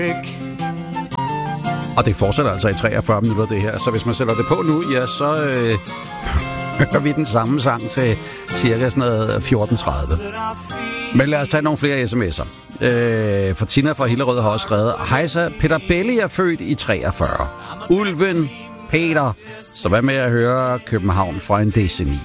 Og det fortsætter altså i 43 minutter, det her. Så hvis man sætter det på nu, ja, så hører vi den samme sang til cirka sådan noget 14.30. Men lad os tage nogle flere sms'er. For Tina fra Hillerød har også skrevet: Hejsa, Peter Belli er født i 43. Ulven, Peter. Så hvad med at høre København fra en DC9?